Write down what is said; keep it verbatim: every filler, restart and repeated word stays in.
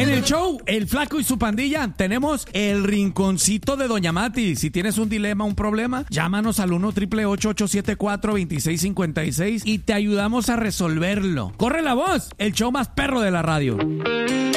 En el show, El Flaco y su pandilla, tenemos el rinconcito de Doña Mati. Si tienes un dilema, un problema, llámanos al uno triple ocho ocho siete cuatro dos seis cinco seis y te ayudamos a resolverlo. ¡Corre la voz! El show más perro de la radio.